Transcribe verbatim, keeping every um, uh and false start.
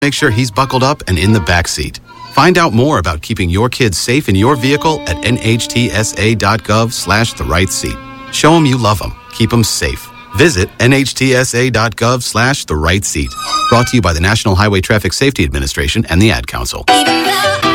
make sure he's buckled up and in the back seat. Find out more about keeping your kids safe in your vehicle at nhtsa.gov slash the right seat. Show them you love them. Keep them safe. Visit nhtsa.gov slash the right seat. Brought to you by the National Highway Traffic Safety Administration and the Ad Council.